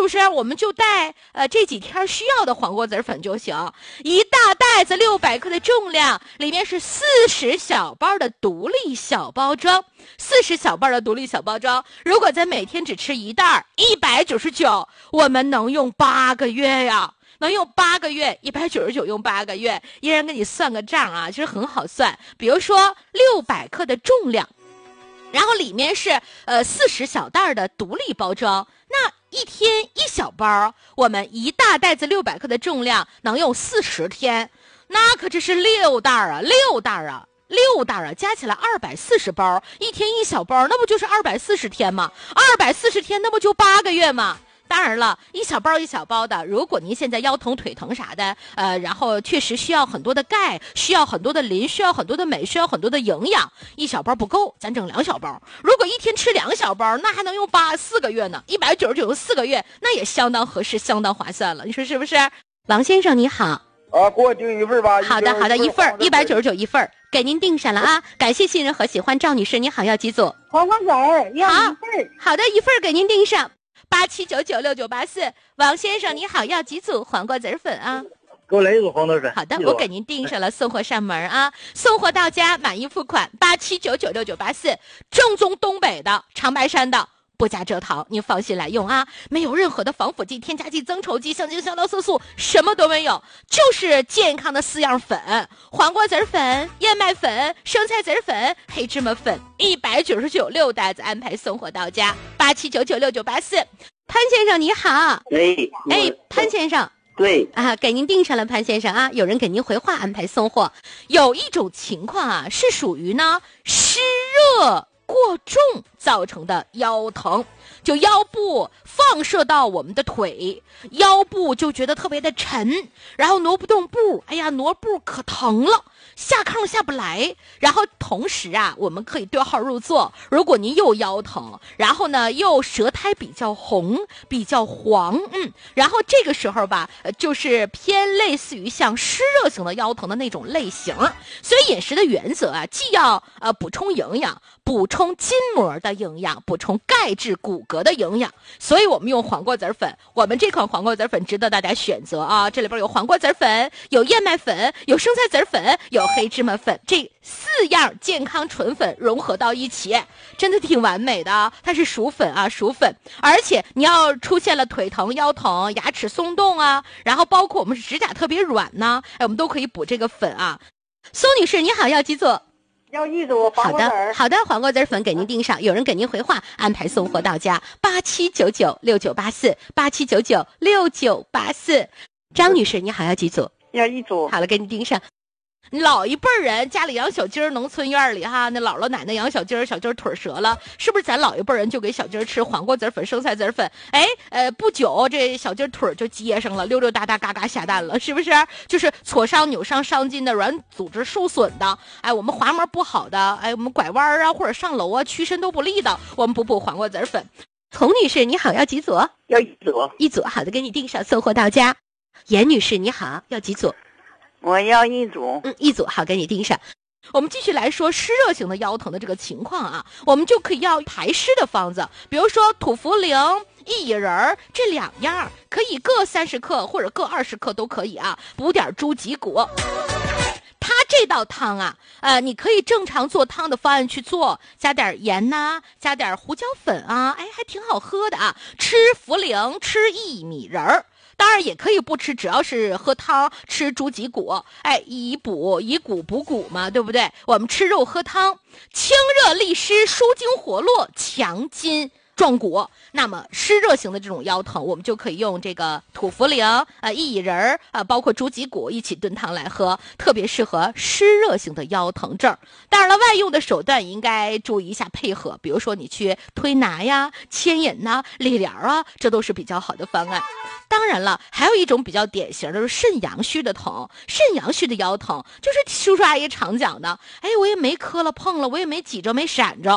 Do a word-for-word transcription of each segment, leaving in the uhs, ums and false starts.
不是？我们就带呃这几天需要的黄瓜子粉就行，一大袋子六百克的重量，里面是四十小包的独立小包装，四十小包的独立小包装。如果咱每天只吃一袋，一百九十九，我们能用八个月呀。能用八个月，一百九十九用八个月，依然给你算个账啊，其实很好算。比如说六百克的重量，然后里面是呃四十小袋的独立包装，那一天一小包，我们一大袋子六百克的重量能用四十天，那可这是六袋啊，六袋啊。六袋啊，加起来二百四十包，一天一小包，那不就是二百四十天吗？二百四十天，那不就八个月吗？当然了，一小包一小包的，如果您现在腰疼腿疼啥的，呃，然后确实需要很多的钙，需要很多的磷，需要很多的镁，需要很多的营养，一小包不够，咱整两小包。如果一天吃两小包，那还能用八四个月呢，一百九十九用四个月，那也相当合适，相当划算了，你说是不是？王先生你好。 啊，给我订一份吧。 好的好的，一份一百九十九一份，给您订上了啊！感谢信任和喜欢，赵女士你好，要几组？ 黄瓜子儿要一份。 好的，一份给您订上。八七九九六九八四，王先生你好，要几组黄瓜子粉啊？ 给我来一组黄豆粉。 好的，我给您订上了，送货上门啊，送货到家，满意付款。八七九九六九八四，正宗东北的长白山的。不加蔗糖，您放心来用啊！没有任何的防腐剂、添加剂、增稠剂、香精、香料、色素，什么都没有，就是健康的四样粉：黄瓜籽粉、燕麦粉、生菜籽粉、黑芝麻粉。一百九十九六袋子安排送货到家。八七九九六九八四，潘先生你好。 哎哎，潘先生。 对啊，给您订上了，潘先生啊，有人给您回话安排送货。有一种情况啊，是属于呢湿热过重造成的腰疼，就腰部放射到我们的腿，腰部就觉得特别的沉，然后挪不动步，哎呀，挪步可疼了，下炕下不来。然后同时啊，我们可以对号入座，如果您又腰疼，然后呢又舌苔比较红比较黄，嗯，然后这个时候吧，呃，就是偏类似于像湿热型的腰疼的那种类型。所以饮食的原则啊，既要呃补充营养，补充筋膜的营养，补充钙质骨骼的营养，所以我们用黄瓜籽粉。我们这款黄瓜籽粉值得大家选择啊！这里边有黄瓜籽粉，有燕麦粉，有生菜籽粉，有黑芝麻粉，这四样健康纯粉融合到一起，真的挺完美的啊！它是薯粉啊，薯粉，而且你要出现了腿疼、腰疼、牙齿松动啊，然后包括我们是指甲特别软呢，哎，我们都可以补这个粉啊。苏女士你好，要几组？ 要一组黄瓜籽儿。 好的，好的，黄瓜籽粉给您订上，有人给您回话，安排送货到家。八七九九六九八四，八七九九六九八四。张女士，你好，要几组？ 要一组。 好了，给你订上。老一辈人家里养小鸡儿，农村院里哈，那姥姥奶奶养小鸡儿，小鸡儿腿折了，是不是咱老一辈人就给小鸡儿吃黄瓜籽粉、生菜籽粉？哎，呃，不久这小鸡儿腿就接上了，溜溜达达，嘎嘎下蛋了，是不是？就是挫伤、扭伤、伤筋的软组织受损的，哎，我们滑膜不好的，哎，我们拐弯啊或者上楼啊，屈伸都不利的，我们补补黄瓜籽粉。丛女士，你好，要几组？ 要一组。 一组，好的，给你订上，送货到家。严女士，你好，要几组？ 我要一组。 嗯，一组，好，给你订上。我们继续来说湿热型的腰疼的这个情况啊，我们就可以要排湿的方子，比如说土茯苓、薏仁这两样，可以各三十克或者各二十克都可以啊，补点猪脊骨。它这道汤啊，呃，你可以正常做汤的方案去做，加点盐呐、啊，加点胡椒粉啊，哎，还挺好喝的啊。吃茯苓，吃薏米仁儿。当然也可以不吃，只要是喝汤吃猪脊骨，哎，以补以骨补骨嘛，对不对？我们吃肉喝汤，清热利湿，舒筋活络，强筋壮骨。那么湿热型的这种腰疼，我们就可以用这个土茯苓、呃薏仁啊，包括猪脊骨一起炖汤来喝，特别适合湿热型的腰疼症。当然了，外用的手段应该注意一下配合，比如说你去推拿呀、牵引呐、理疗啊，这都是比较好的方案。当然了，还有一种比较典型的是肾阳虚的疼，肾阳虚的腰疼，就是叔叔阿姨常讲的，哎，我也没磕了碰了，我也没挤着没闪着。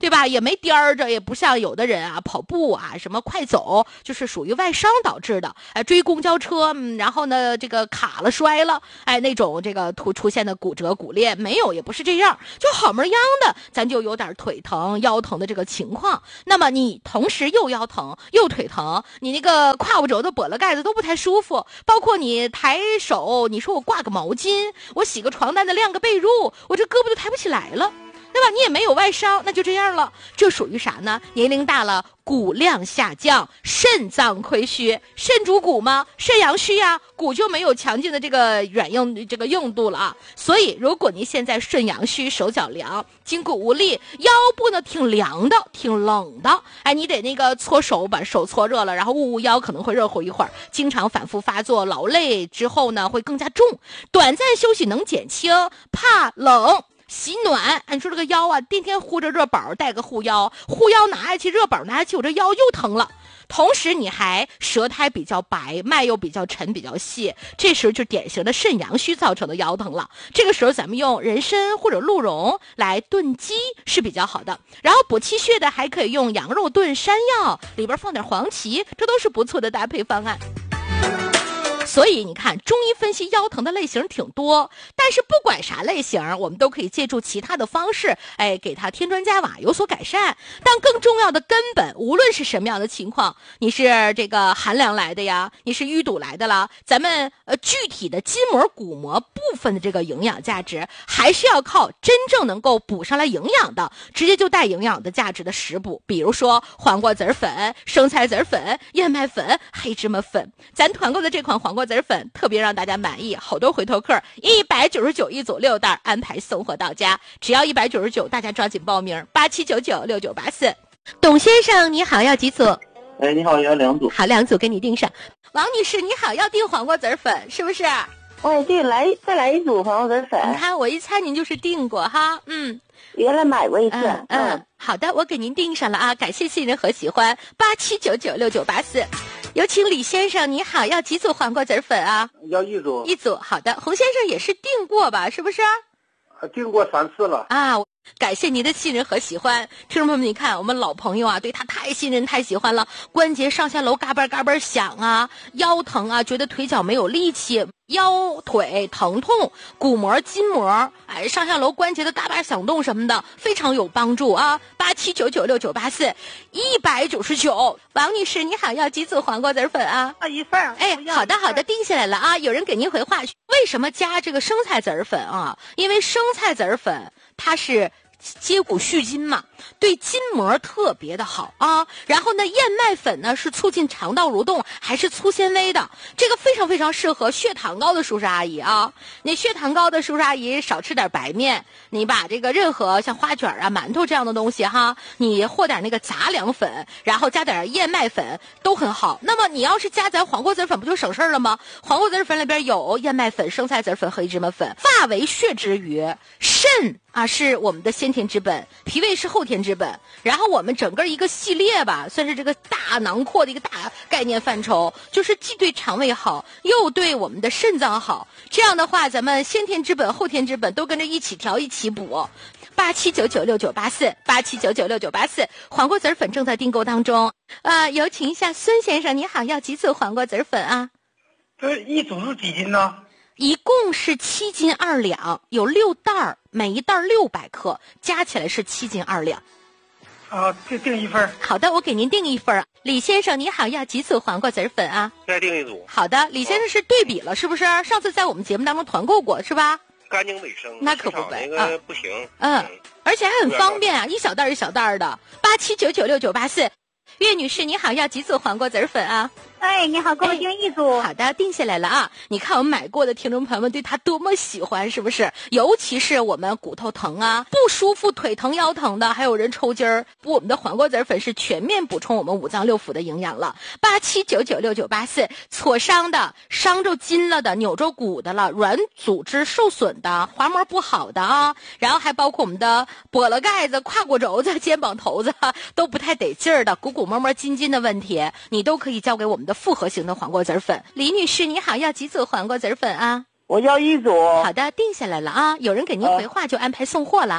对吧？也没颠儿着，也不像有的人啊跑步啊什么快走，就是属于外伤导致的。哎，追公交车，嗯，然后呢这个卡了摔了，哎，那种这个突出现的骨折骨裂没有，也不是这样，就好模样的，咱就有点腿疼腰疼的这个情况。那么你同时又腰疼又腿疼，你那个胯骨轴的跛了盖子都不太舒服，包括你抬手，你说我挂个毛巾，我洗个床单子晾个被褥，我这胳膊都抬不起来了，对吧？你也没有外伤，那就这样了。这属于啥呢？年龄大了，骨量下降，肾脏亏虚。肾主骨吗？肾阳虚呀、啊，骨就没有强劲的这个软硬这个硬度了啊。所以，如果您现在肾阳虚，手脚凉，筋骨无力，腰部呢挺凉的，挺冷的，哎，你得那个搓手，把手搓热了，然后捂捂腰，可能会热乎一会儿。经常反复发作，劳累之后呢，会更加重。短暂休息能减轻，怕冷。洗暖，你说这个腰啊，天天护着热宝，带个护腰，护腰拿下去，热宝拿下去，我这腰又疼了。同时你还舌苔比较白，脉又比较沉比较细，这时候就典型的肾阳虚造成的腰疼了。这个时候咱们用人参或者鹿茸来炖鸡是比较好的，然后补气血的还可以用羊肉炖山药，里边放点黄芪，这都是不错的搭配方案。所以你看，中医分析腰疼的类型挺多，但是不管啥类型，我们都可以借助其他的方式，哎，给它添砖加瓦，有所改善。但更重要的根本，无论是什么样的情况，你是这个寒凉来的呀，你是淤堵来的啦，咱们呃具体的筋膜、骨膜部分的这个营养价值，还是要靠真正能够补上来营养的，直接就带营养的价值的食补，比如说黄瓜籽粉、生菜籽粉、燕麦粉、黑芝麻粉。咱团购的这款黄瓜籽粉特别让大家满意，好多回头客，一百九十九一组六袋，安排送货到家，只要一百九十九，大家抓紧报名，八七九九六九八四。董先生你好，要几组？ 哎，你好，要两组。 好，两组给你订上。王女士你好，要订黄瓜籽粉是不是？ 哎，对，来再来一组黄瓜籽粉。 你看我一猜您就是订过哈，嗯。 原来买过一次， 嗯嗯，嗯好的，我给您订上了啊，感谢信任和喜欢，八七九九六九八四。有请李先生，你好，要几组黄瓜籽粉啊？ 要一组。 一组，好的。洪先生也是订过吧？是不是？ 订过三次了啊。感谢您的信任和喜欢，听众朋友们，你看我们老朋友啊，对他太信任太喜欢了，关节上下楼嘎嘣嘎嘣响啊，腰疼啊，觉得腿脚没有力气，腰腿疼痛，骨膜筋膜，哎，上下楼关节的嘎巴响动什么的，非常有帮助啊。八七九九六九八四，一百九十九。王女士你好，要几组黄瓜籽粉啊？ 啊，一份。 哎，好的好的，定下来了啊。有人给您回话，为什么加这个生菜籽粉啊？因为生菜籽粉它是接骨续筋嘛，对筋膜特别的好啊。然后呢，燕麦粉呢是促进肠道蠕动，还是粗纤维的，这个非常非常适合血糖高的叔叔阿姨啊。你血糖高的叔叔阿姨少吃点白面，你把这个任何像花卷啊、馒头这样的东西哈，你和点那个杂粮粉，然后加点燕麦粉都很好。那么你要是加咱黄瓜籽粉，不就省事了吗？黄瓜籽粉里边有燕麦粉、生菜籽粉、黑芝麻粉。发为血之余，肾啊是我们的先天之本，脾胃是后天之本，然后我们整个一个系列吧，算是这个大囊括的一个大概念范畴，就是既对肠胃好，又对我们的肾脏好。这样的话，咱们先天之本、后天之本都跟着一起调、一起补。八七九九六九八四，八七九九六九八四，黄瓜籽粉正在订购当中。呃，有请一下孙先生，你好，要几组黄瓜籽粉啊？ 这一组是几斤呢？ 一共是七斤二两，有六袋儿，每一袋六百克，加起来是七斤二两。 啊，订订一份。 好的，我给您订一份。李先生你好，要几组黄瓜籽粉啊？ 再订一组。 好的，李先生是对比了是不是？上次在我们节目当中团购过是吧？ 干净卫生， 那可不呗， 那个不行。 嗯，嗯而且还很方便啊，一小袋一小袋的。八七九九六九八四，岳女士你好，要几组黄瓜籽粉啊？ 哎，你好，给我订一组。 好的，定下来了啊！你看我们买过的听众朋友们对它多么喜欢，是不是？尤其是我们骨头疼啊、不舒服、腿疼、腰疼的，还有人抽筋儿，我们的黄瓜籽粉是全面补充我们五脏六腑的营养了。八七九九六九八四，挫伤的、伤着筋了的、扭着骨的了、软组织受损的、滑膜不好的啊，然后还包括我们的跛了盖子、胯骨轴子、肩膀头子都不太得劲儿的、鼓鼓摸摸筋筋的问题，你都可以交给我们的复合型的黄瓜籽粉。李女士你好，要几组黄瓜籽粉啊？ 我要一组。 好的，定下来了啊，有人给您回话就安排送货了啊。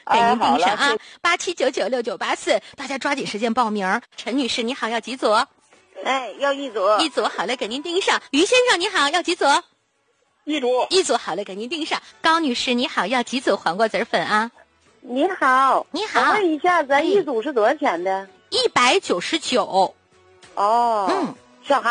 给您盯上哎啊，八七九九六九八四，大家抓紧时间报名。陈女士你好，要几组？ 哎，要一组。 一组，好嘞，给您盯上。于先生你好，要几组？ 一组。 一组，好嘞，给您盯上。高女士你好，要几组黄瓜子粉啊？ 你好， 你好， 我问一下，咱哎一组是多少钱的？ 一百九十九。 哦， 嗯， 小孩